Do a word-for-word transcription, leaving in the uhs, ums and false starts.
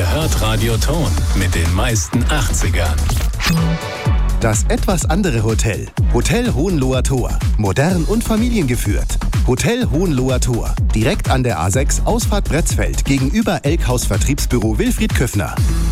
Ihr hört Radio Ton mit den meisten achtzigern. Das etwas andere Hotel. Hotel Hohenloher Tor. Modern und familiengeführt. Hotel Hohenloher Tor. Direkt an der A sechs, Ausfahrt Bretzfeld, gegenüber Elkhaus Vertriebsbüro Wilfried Köffner.